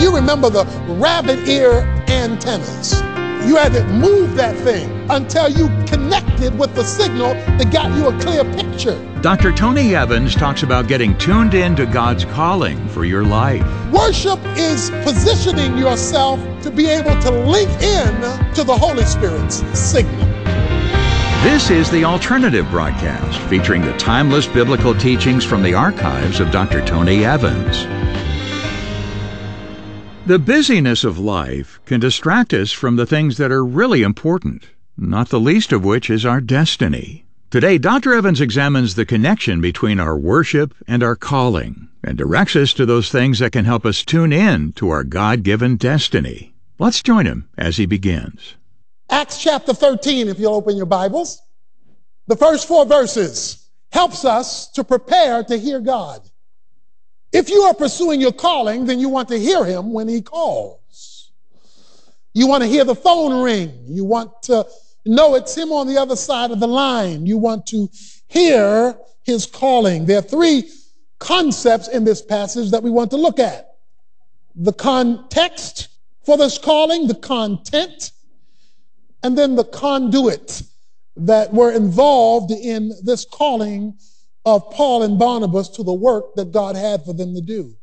You remember the rabbit ear antennas. You had to move that thing until you connected with the signal that got you a clear picture. Dr. Tony Evans talks about getting tuned in to God's calling for your life. Worship is positioning yourself to be able to link in to the Holy Spirit's signal. This is The Alternative Broadcast, featuring the timeless biblical teachings from the archives of Dr. Tony Evans. The busyness of life can distract us from the things that are really important, not the least of which is our destiny. Today, Dr. Evans examines the connection between our worship and our calling, and directs us to those things that can help us tune in to our God-given destiny. Let's join him as he begins. Acts chapter 13, if you'll open your Bibles. The first 4 verses helps us to prepare to hear God. If you are pursuing your calling, then you want to hear him when he calls. You want to hear the phone ring. You want to know it's him on the other side of the line. You want to hear his calling. There are 3 concepts in this passage that we want to look at. The context for this calling, the content, and then the conduit that were involved in this calling of Paul and Barnabas to the work that God had for them to do.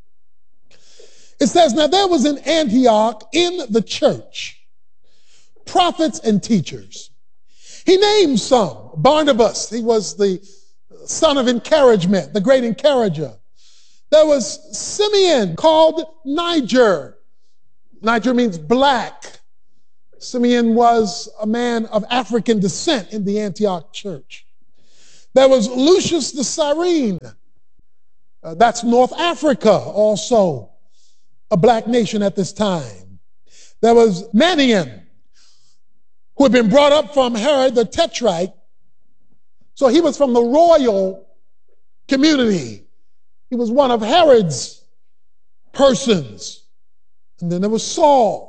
It says, now there was in Antioch in the church prophets and teachers. He named some. Barnabas, he was the son of encouragement, the great encourager. There was Simeon, called Niger. Niger means black. Simeon was a man of African descent in the Antioch church. There was Lucius the Cyrene. That's North Africa, also a black nation at this time. There was Manaen, who had been brought up from Herod the Tetrarch. So he was from the royal community. He was one of Herod's persons. And then there was Saul.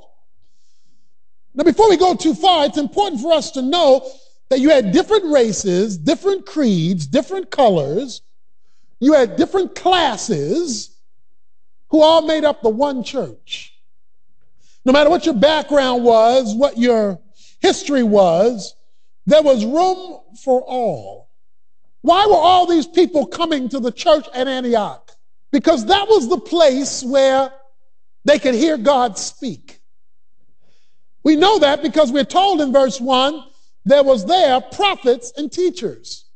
Now, before we go too far, it's important for us to know that you had different races, different creeds, different colors. You had different classes who all made up the one church. No matter what your background was, what your history was, there was room for all. Why were all these people coming to the church at Antioch? Because that was the place where they could hear God speak. We know that because we're told in verse 1, there was there prophets and teachers.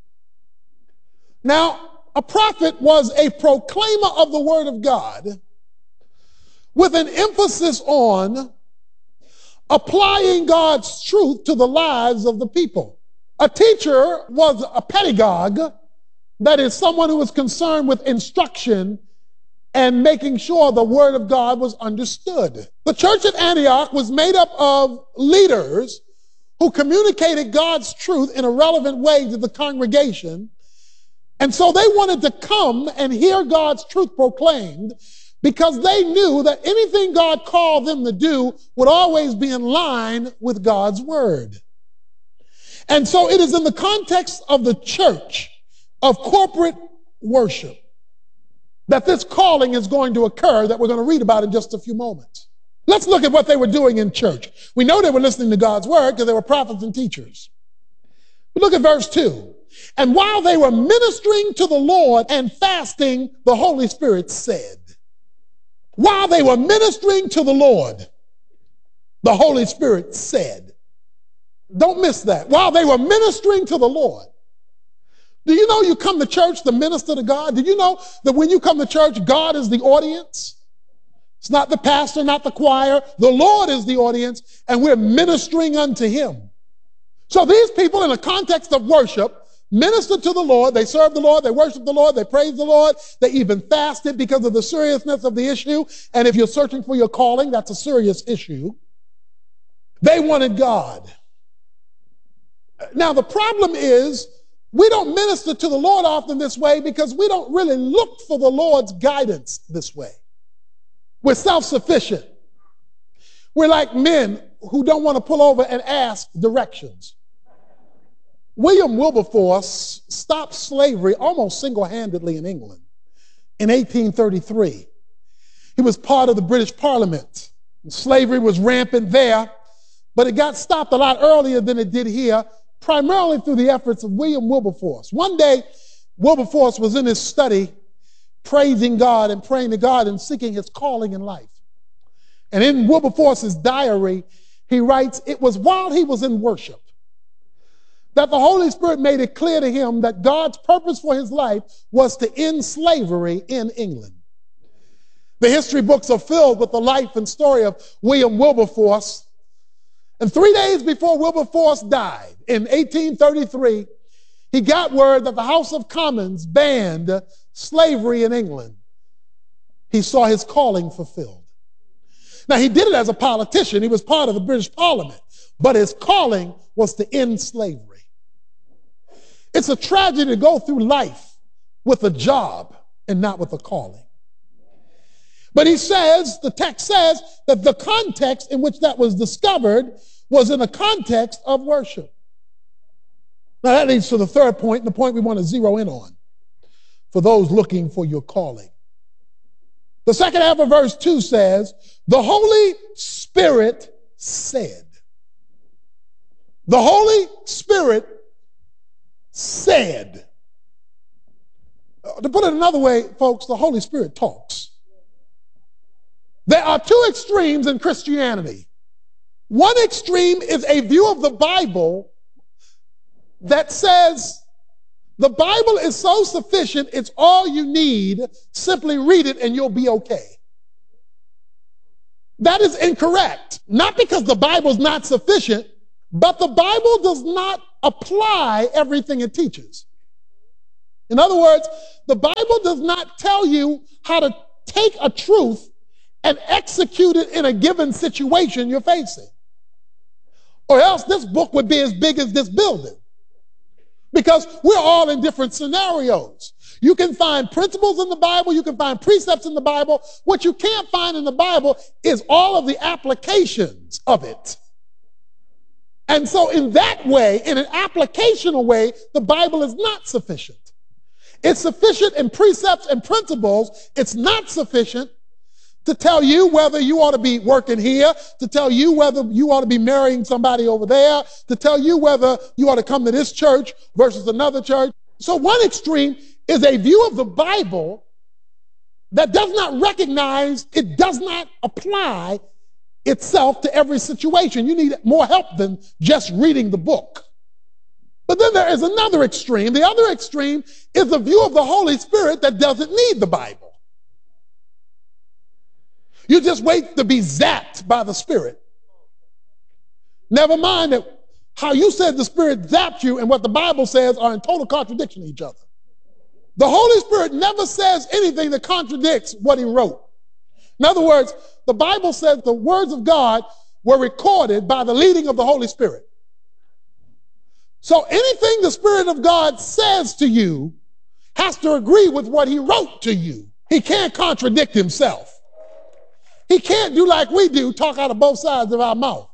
Now, a prophet was a proclaimer of the word of God with an emphasis on applying God's truth to the lives of the people. A teacher was a pedagogue, that is someone who was concerned with instruction and making sure the word of God was understood. The church at Antioch was made up of leaders who communicated God's truth in a relevant way to the congregation. And so they wanted to come and hear God's truth proclaimed because they knew that anything God called them to do would always be in line with God's word. And so it is in the context of the church, of corporate worship, that this calling is going to occur that we're going to read about in just a few moments. Let's look at what they were doing in church. We know they were listening to God's word because they were prophets and teachers. But look at verse 2. And while they were ministering to the Lord and fasting, the Holy Spirit said. While they were ministering to the Lord, the Holy Spirit said. Don't miss that. While they were ministering to the Lord. Do you know you come to church to minister to God? Did you know that when you come to church, God is the audience? It's not the pastor, not the choir. The Lord is the audience, and we're ministering unto him. So these people, in the context of worship, ministered to the Lord. They served the Lord. They worshiped the Lord. They praised the Lord. They even fasted because of the seriousness of the issue. And if you're searching for your calling, that's a serious issue. They wanted God. Now, the problem is we don't minister to the Lord often this way because we don't really look for the Lord's guidance this way. We're self-sufficient. We're like men who don't want to pull over and ask directions. William Wilberforce stopped slavery almost single-handedly in England in 1833. He was part of the British Parliament. Slavery was rampant there, but it got stopped a lot earlier than it did here, primarily through the efforts of William Wilberforce. One day, Wilberforce was in his study praising God and praying to God and seeking his calling in life. And in Wilberforce's diary, he writes, it was while he was in worship that the Holy Spirit made it clear to him that God's purpose for his life was to end slavery in England. The history books are filled with the life and story of William Wilberforce. And 3 days before Wilberforce died, in 1833, he got word that the House of Commons banned slavery in England. He saw his calling fulfilled. Now, he did it as a politician. He was part of the British Parliament. But his calling was to end slavery. It's a tragedy to go through life with a job and not with a calling. But he says, the text says, that the context in which that was discovered was in a context of worship. Now that leads to the third point, and the point we want to zero in on for those looking for your calling. The second half of verse 2 says, the Holy Spirit said. The Holy Spirit said. To put it another way, folks, the Holy Spirit talks. There are two extremes in Christianity. One extreme is a view of the Bible that says the Bible is so sufficient, it's all you need. Simply read it and you'll be okay. That is incorrect. Not because the Bible's not sufficient, but the Bible does not apply everything it teaches. In other words, the Bible does not tell you how to take a truth and execute it in a given situation you're facing. Or else this book would be as big as this building. Because we're all in different scenarios. You can find principles in the Bible, you can find precepts in the Bible. What you can't find in the Bible is all of the applications of it. And so in that way, in an applicational way, the Bible is not sufficient. It's sufficient in precepts and principles. It's not sufficient to tell you whether you ought to be working here, to tell you whether you ought to be marrying somebody over there, to tell you whether you ought to come to this church versus another church. So one extreme is a view of the Bible that does not recognize, it does not apply itself to every situation. You need more help than just reading the book. But then there is another extreme. The other extreme is the view of the Holy Spirit that doesn't need the Bible. You just wait to be zapped by the Spirit. Never mind that how you said the Spirit zapped you and what the Bible says are in total contradiction to each other. The Holy Spirit never says anything that contradicts what he wrote. In other words, the Bible says the words of God were recorded by the leading of the Holy Spirit. So anything the Spirit of God says to you has to agree with what he wrote to you. He can't contradict himself. He can't do like we do, talk out of both sides of our mouth.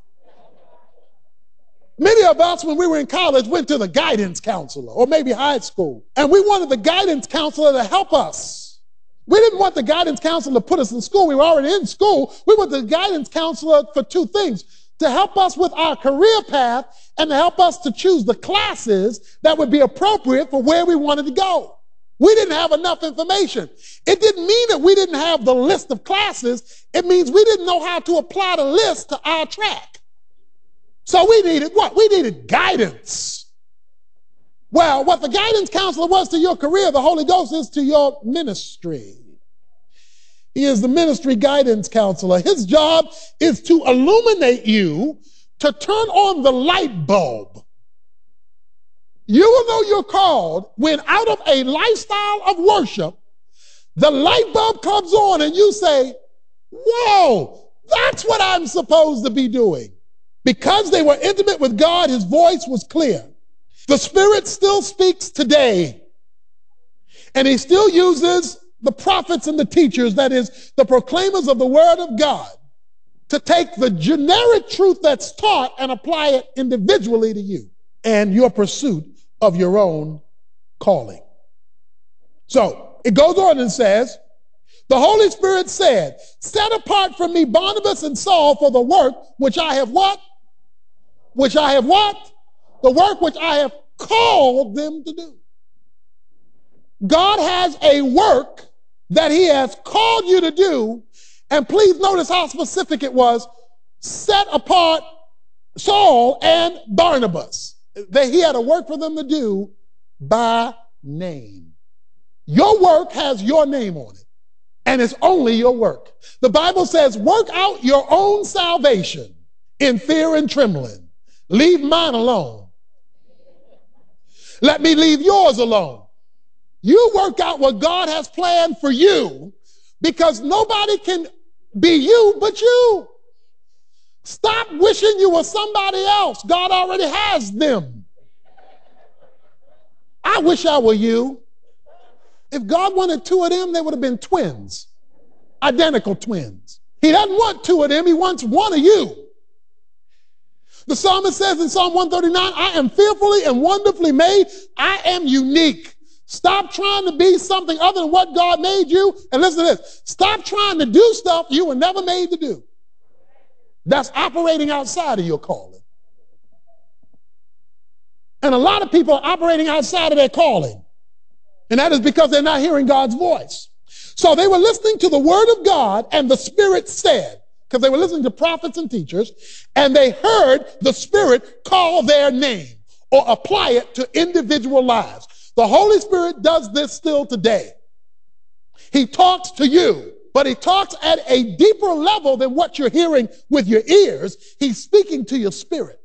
Many of us, when we were in college, went to the guidance counselor, or maybe high school, and we wanted the guidance counselor to help us. We didn't want the guidance counselor to put us in school. We were already in school. We wanted the guidance counselor for two things: to help us with our career path and to help us to choose the classes that would be appropriate for where we wanted to go. We didn't have enough information. It didn't mean that we didn't have the list of classes. It means we didn't know how to apply the list to our track. So we needed what? We needed guidance. Well, what the guidance counselor was to your career, the Holy Ghost is to your ministry. He is the ministry guidance counselor. His job is to illuminate you, to turn on the light bulb. You will know you're called when out of a lifestyle of worship, the light bulb comes on and you say, whoa, that's what I'm supposed to be doing. Because they were intimate with God, his voice was clear. The Spirit still speaks today. And he still uses the prophets and the teachers, that is, the proclaimers of the word of God, to take the generic truth that's taught and apply it individually to you and your pursuit of your own calling. So it goes on and says, The Holy Spirit said, set apart from me Barnabas and Saul for the work which I have what? Which I have what? The work which I have called them to do. God has a work that he has called you to do, and please notice how specific it was. Set apart Saul and Barnabas. That he had a work for them to do by name. Your work has your name on it, and it's only your work. The Bible says, work out your own salvation in fear and trembling. Leave mine alone. Let me leave yours alone. You work out what God has planned for you, because nobody can be you but you. Stop wishing you were somebody else. God already has them. I wish I were you. If God wanted two of them, they would have been twins, identical twins. He doesn't want two of them. He wants one of you. The psalmist says in Psalm 139, I am fearfully and wonderfully made. I am unique. Stop trying to be something other than what God made you. And listen to this. Stop trying to do stuff you were never made to do. That's operating outside of your calling. And a lot of people are operating outside of their calling. And that is because they're not hearing God's voice. So they were listening to the word of God, and the Spirit said, because they were listening to prophets and teachers, and they heard the Spirit call their name or apply it to individual lives. The Holy Spirit does this still today. He talks to you, but he talks at a deeper level than what you're hearing with your ears. He's speaking to your spirit.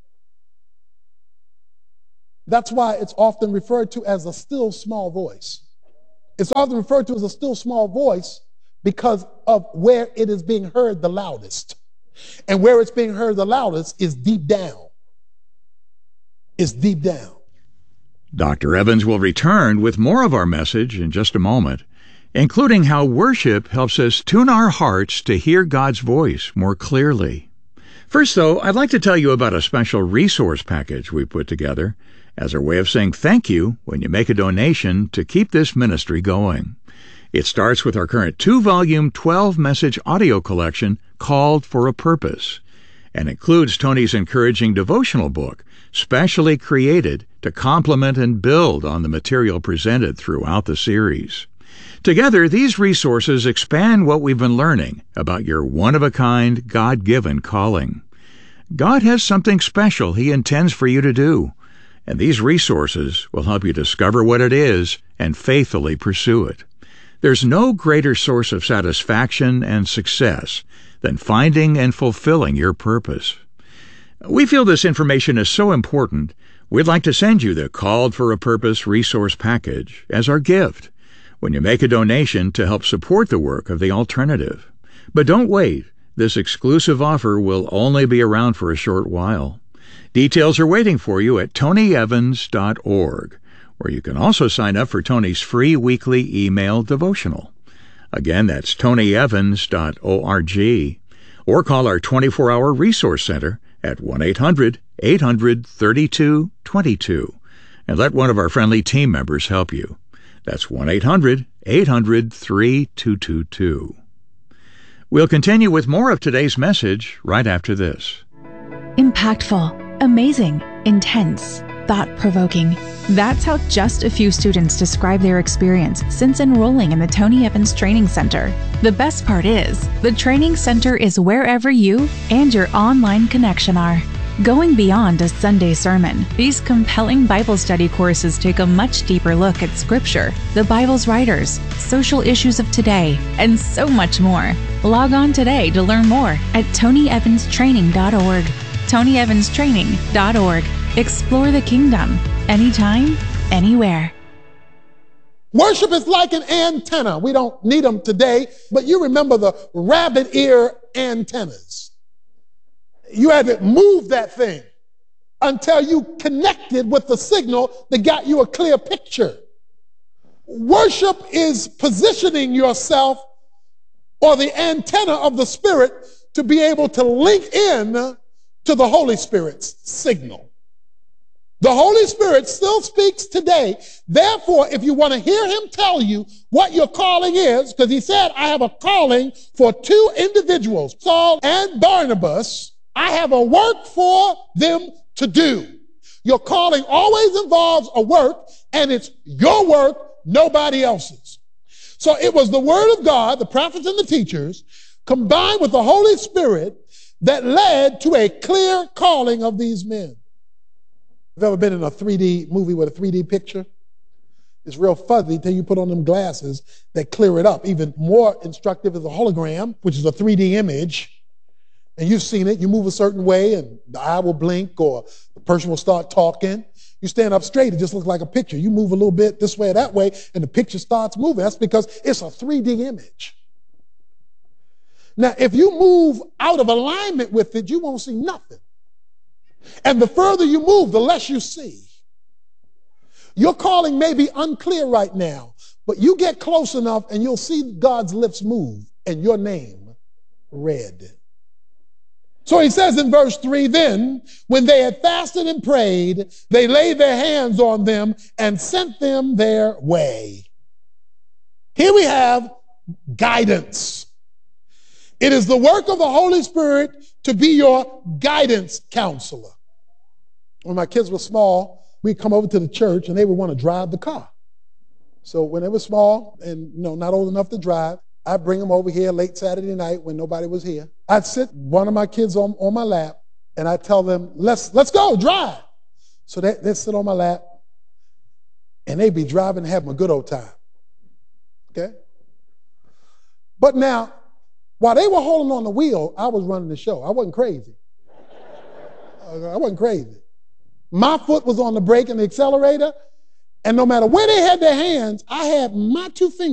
That's why it's often referred to as a still small voice. It's often referred to as a still small voice because of where it is being heard the loudest. And where it's being heard the loudest is deep down. It's deep down. Dr. Evans will return with more of our message in just a moment, including how worship helps us tune our hearts to hear God's voice more clearly. First, though, I'd like to tell you about a special resource package we put together as our way of saying thank you when you make a donation to keep this ministry going. It starts with our current 2-volume, 12-message audio collection, Called for a Purpose, and includes Tony's encouraging devotional book, specially created to complement and build on the material presented throughout the series. Together, these resources expand what we've been learning about your one-of-a-kind, God-given calling. God has something special He intends for you to do, and these resources will help you discover what it is and faithfully pursue it. There's no greater source of satisfaction and success than finding and fulfilling your purpose. We feel this information is so important, we'd like to send you the Called for a Purpose resource package as our gift when you make a donation to help support the work of The Alternative. But don't wait. This exclusive offer will only be around for a short while. Details are waiting for you at tonyevans.org, where you can also sign up for Tony's free weekly email devotional. Again, that's tonyevans.org, or call our 24-hour resource center at 1-800-800-3222 and let one of our friendly team members help you. That's 1-800-800-3222. We'll continue with more of today's message right after this. Impactful, amazing, intense, thought-provoking. That's how just a few students describe their experience since enrolling in the Tony Evans Training Center. The best part is, the Training Center is wherever you and your online connection are. Going beyond a Sunday sermon, these compelling Bible study courses take a much deeper look at Scripture, the Bible's writers, social issues of today, and so much more. Log on today to learn more at TonyEvansTraining.org. TonyEvansTraining.org. Explore the kingdom, anytime, anywhere. Worship is like an antenna. We don't need them today, but you remember the rabbit ear antennas. You had to move that thing until you connected with the signal that got you a clear picture. Worship is positioning yourself or the antenna of the Spirit to be able to link in to the Holy Spirit's signal. The Holy Spirit still speaks today. Therefore, if you want to hear him tell you what your calling is, because he said, I have a calling for two individuals, Saul and Barnabas, I have a work for them to do. Your calling always involves a work, and it's your work, nobody else's. So it was the word of God, the prophets and the teachers, combined with the Holy Spirit that led to a clear calling of these men. You've ever been in a 3D movie with a 3D picture? It's real fuzzy until you put on them glasses that clear it up. Even more instructive is a hologram, which is a 3D image. And you've seen it. You move a certain way and the eye will blink or the person will start talking. You stand up straight, it just looks like a picture. You move a little bit this way or that way and the picture starts moving. That's because it's a 3D image. Now, if you move out of alignment with it, you won't see nothing. And the further you move, the less you see. Your calling may be unclear right now, but you get close enough and you'll see God's lips move and your name read. So he says in verse 3, then, when they had fasted and prayed, they laid their hands on them and sent them their way. Here we have guidance. It is the work of the Holy Spirit to be your guidance counselor. When my kids were small, we'd come over to the church and they would want to drive the car. So when they were small and not old enough to drive, I'd bring them over here late Saturday night when nobody was here. I'd sit one of my kids on my lap and I'd tell them, let's go, drive. So they'd sit on my lap and they'd be driving and having a good old time. Okay? But now, while they were holding on the wheel, I was running the show. I wasn't crazy. My foot was on the brake and the accelerator, and no matter where they had their hands, I had my two fingers